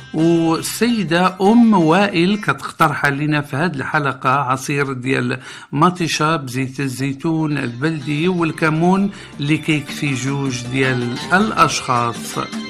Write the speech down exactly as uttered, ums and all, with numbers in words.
والسيدة أم وائل كتقترح لنا في هذه الحلقة عصير ديال مطيشة بزيت الزيتون البلدي والكمون اللي كيكفي جوج ديال الأشخاص.